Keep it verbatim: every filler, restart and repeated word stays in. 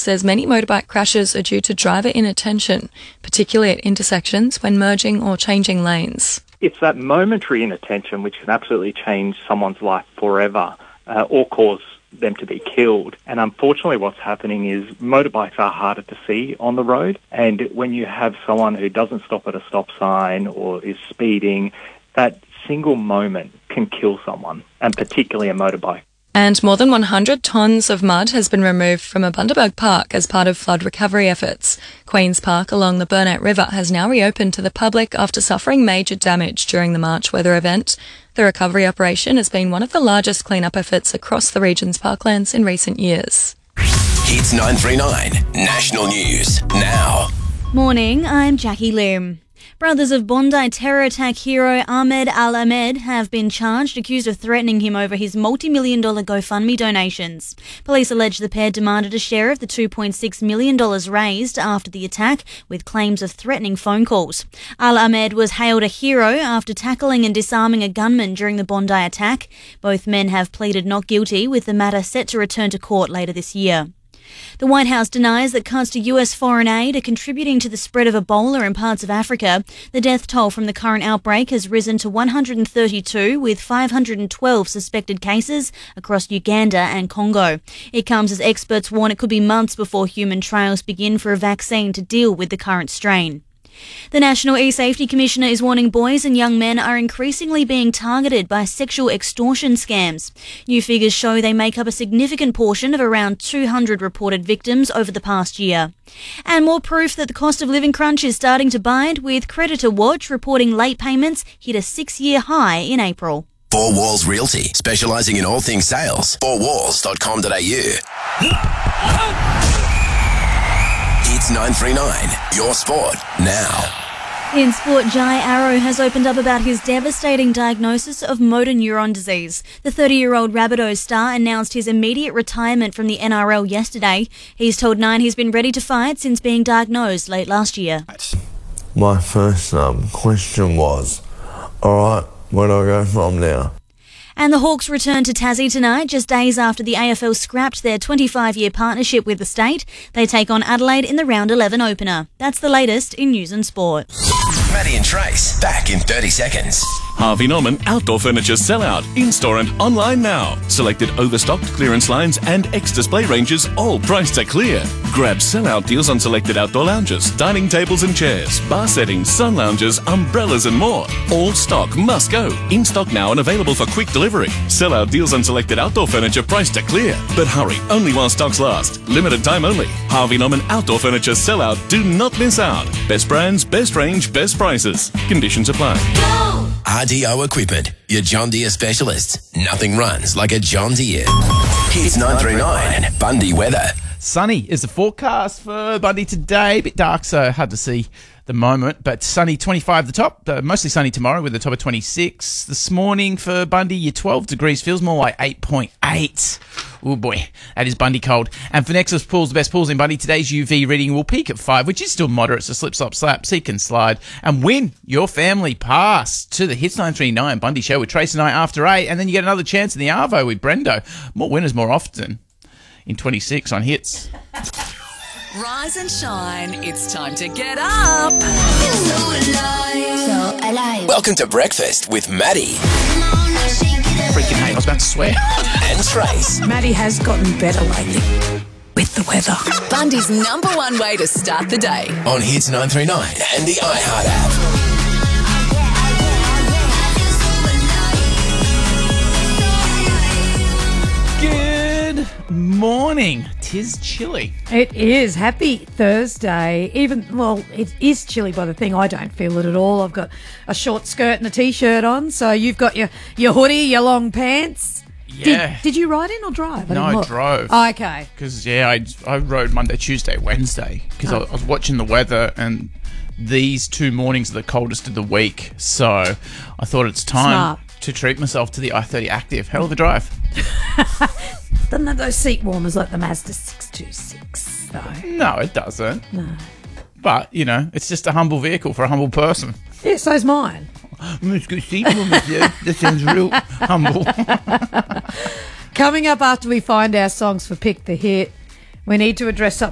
says many motorbike crashes are due to driver inattention, particularly at intersections when merging or changing lanes. It's that momentary inattention which can absolutely change someone's life forever uh, or cause them to be killed. And unfortunately what's happening is motorbikes are harder to see on the road, and when you have someone who doesn't stop at a stop sign or is speeding, that single moment can kill someone, and particularly a motorbike. And more than one hundred tonnes of mud has been removed from a Bundaberg Park as part of flood recovery efforts. Queen's Park along the Burnett River has now reopened to the public after suffering major damage during the March weather event. The recovery operation has been one of the largest clean-up efforts across the region's parklands in recent years. Hits nine three nine, National News, now. Morning, I'm Jackie Lim. Brothers of Bondi terror attack hero Ahmed Al-Ahmed have been charged, accused of threatening him over his multi-million dollar GoFundMe donations. Police allege the pair demanded a share of the two point six million dollars raised after the attack, with claims of threatening phone calls. Al-Ahmed was hailed a hero after tackling and disarming a gunman during the Bondi attack. Both men have pleaded not guilty, with the matter set to return to court later this year. The White House denies that cuts to U S foreign aid are contributing to the spread of Ebola in parts of Africa. The death toll from the current outbreak has risen to one hundred thirty-two, with five hundred twelve suspected cases across Uganda and Congo. It comes as experts warn it could be months before human trials begin for a vaccine to deal with the current strain. The National E-Safety Commissioner is warning boys and young men are increasingly being targeted by sexual extortion scams. New figures show they make up a significant portion of around two hundred reported victims over the past year. And more proof that the cost of living crunch is starting to bite, with Creditor Watch reporting late payments hit a six-year high in April. Four Walls Realty, specialising in all things sales. four walls dot com dot a u. Hits nine three nine, your sport, now. In sport, Jai Arrow has opened up about his devastating diagnosis of motor neuron disease. The thirty-year-old Rabbitohs star announced his immediate retirement from the N R L yesterday. He's told Nine he's been ready to fight since being diagnosed late last year. My first um, question was, all right, where do I go from now? And the Hawks return to Tassie tonight, just days after the A F L scrapped their twenty-five-year partnership with the state. They take on Adelaide in the round eleven opener. That's the latest in news and sport. Maddie and Trace, back in thirty seconds. Harvey Norman Outdoor Furniture Sellout, in-store and online now. Selected overstocked clearance lines and ex-display ranges, all priced at clear. Grab sellout deals on selected outdoor lounges, dining tables and chairs, bar settings, sun lounges, umbrellas and more. All stock must go. In stock now and available for quick delivery. Sellout deals on selected outdoor furniture priced at clear. But hurry, only while stocks last. Limited time only. Harvey Norman Outdoor Furniture Sellout. Do not miss out. Best brands, best range, best prices. Conditions apply. Go! R D O Equipment, your John Deere specialist. Nothing runs like a John Deere. Hits nine three nine, Bundy weather. Sunny is the forecast for Bundy today. A bit dark, so hard to see the moment, but sunny, twenty-five the top. Uh, mostly sunny tomorrow with a top of twenty-six. This morning for Bundy, your twelve degrees feels more like eight point eight. Oh boy, that is Bundy cold. And for Nexus Pools, the best pools in Bundy, today's U V reading will peak at five, which is still moderate, so slip, slop, slap, seek and slide, and win your family pass to the Hits nine three nine Bundy show with Trace and I after eight, and then you get another chance in the Arvo with Brendo. More winners more often in twenty-six on Hits. Rise and shine. It's time to get up. So alive. Welcome to Breakfast with Maddie. Freaking hate, I was about to swear. And Trace. Maddie has gotten better lately with the weather. Bundy's number one way to start the day. On Hits nine three nine and the iHeart app. Good morning. Tis chilly. It is. Happy Thursday. Even, well, it is chilly by the thing. I don't feel it at all. I've got a short skirt and a T-shirt on, so you've got your, your hoodie, your long pants. Yeah. Did, did you ride in or drive? I no, didn't I look. drove. Oh, okay. Because, yeah, I, I rode Monday, Tuesday, Wednesday, because Oh. I, I was watching the weather, and these two mornings are the coldest of the week, so I thought it's time Smart. to treat myself to the I thirty Active. Hell of a drive. Doesn't have those seat warmers like the Mazda six two six, though. No, it doesn't. No. But, you know, it's just a humble vehicle for a humble person. Yeah, so's mine. Let's go see warmers, yeah. That sounds real humble. Coming up after we find our songs for Pick the Hit, we need to address something